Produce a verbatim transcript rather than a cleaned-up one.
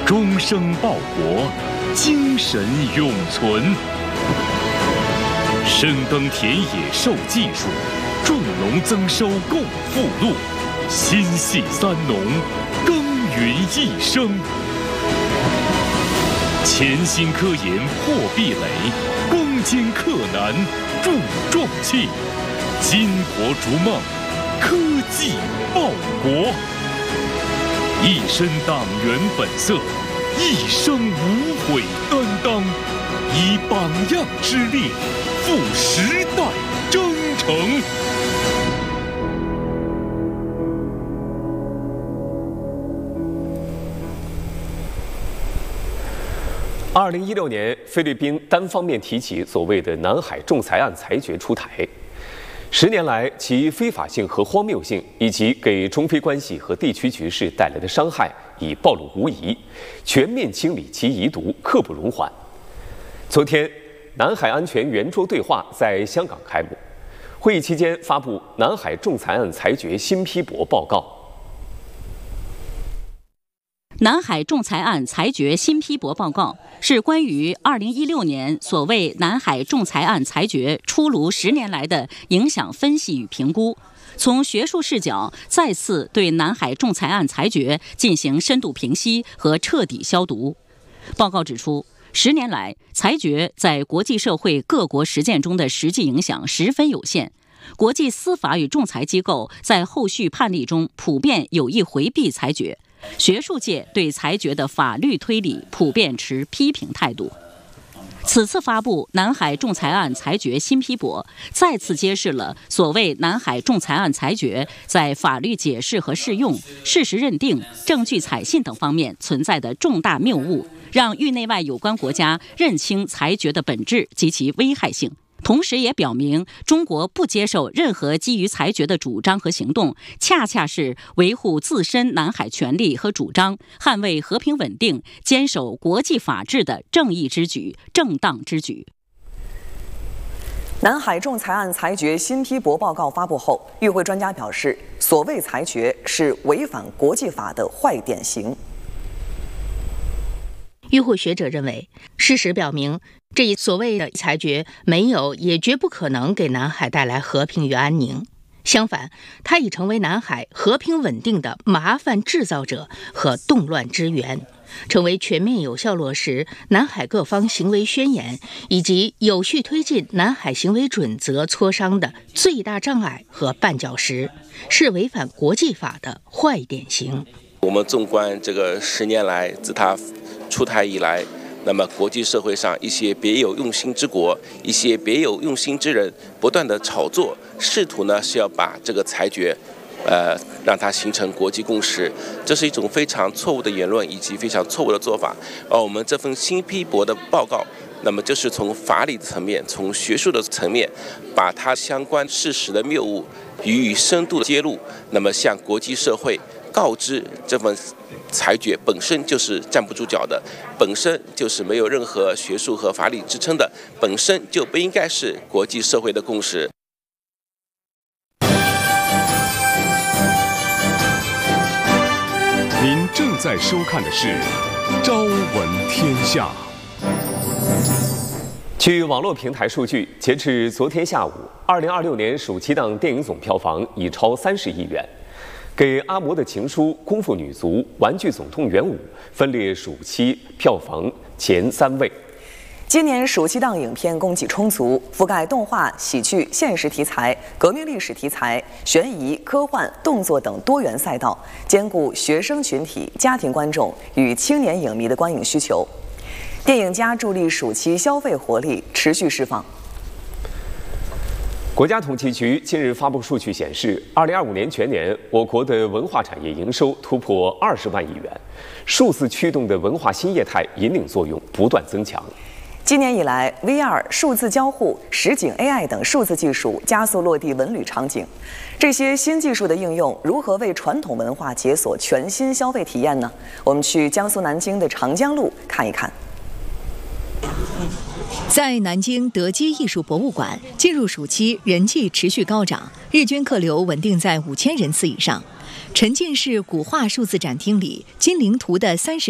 终生报国，精神永存。深耕田野授技术，种农增收共富禄，心系三农，耕耘一生。潜心科研破壁垒，攻坚克难铸壮气，巾帼逐梦，科技报国。一身党员本色，一生无悔担当，以榜样之力赴时代征程。 二零一六年，菲律宾单方面提起所谓的南海仲裁案裁决出台。十年来，其非法性和荒谬性，以及给中菲关系和地区局势带来的伤害已暴露无遗，全面清理其遗毒，刻不容缓。昨天，南海安全圆桌对话在香港开幕，会议期间发布南海仲裁案裁决新批驳报告。 南海仲裁案裁决新批驳报告是关于二零一六年所谓南海仲裁案裁决出炉十年来的影响分析与评估，从学术视角再次对南海仲裁案裁决进行深度评析和彻底消毒。报告指出，十年来裁决在国际社会各国实践中的实际影响十分有限，国际司法与仲裁机构在后续判例中普遍有意回避裁决，学术界对裁决的法律推理普遍持批评态度。此次发布南海仲裁案裁决新批驳，再次揭示了所谓南海仲裁案裁决在法律解释和适用、事实认定、证据采信等方面存在的重大谬误，让域内外有关国家认清裁决的本质及其危害性。同时也表明，中国不接受任何基于裁决的主张和行动，恰恰是维护自身南海权利和主张、捍卫和平稳定、坚守国际法治的正义之举、正当之举。 南海仲裁案裁决新批驳报告发布后，与会专家表示，所谓裁决是违反国际法的坏典型。 与会学者认为，事实表明，这一所谓的裁决没有也绝不可能给南海带来和平与安宁，相反，它已成为南海和平稳定的麻烦制造者和动乱之源，成为全面有效落实南海各方行为宣言以及有序推进南海行为准则磋商的最大障碍和绊脚石，是违反国际法的坏典型。 我们纵观这个十年来，自它出台以来，那么国际社会上一些别有用心之国，一些别有用心之人，不断的炒作，试图呢是要把这个裁决，呃，让它形成国际共识，这是一种非常错误的言论以及非常错误的做法。而我们这份新批驳的报告，那么就是从法理的层面，从学术的层面，把它相关事实的谬误予以深度的揭露，那么向国际社会告知这份裁决本身就是站不住脚的，本身就是没有任何学术和法理支撑的，本身就不应该是国际社会的共识。 您正在收看的是《朝闻天下》。 据网络平台数据，截至昨天下午，二零二六年暑期档电影总票房已超三十亿元。给阿嬷的情书、功夫女足、玩具总动员五分列暑期票房前三位。 今年暑期档影片供给充足，覆盖动画、喜剧、现实题材、革命历史题材、悬疑、科幻、动作等多元赛道，兼顾学生群体、家庭观众与青年影迷的观影需求。电影家助力暑期消费活力持续释放。 国家统计局近日发布数据显示，二零二五年全年我国的文化产业营收突破二十万亿元，数字驱动的文化新业态引领作用不断增强。 今年以来 ，V R、数字交互、实景 A I 等数字技术加速落地文旅场景。这些新技术的应用如何为传统文化解锁全新消费体验呢？我们去江苏南京的长江路看一看。 在南京德基艺术博物馆，进入暑期人气持续高涨，日均客流稳定在五千人次以上。沉浸式古画数字展厅里，金陵图的三十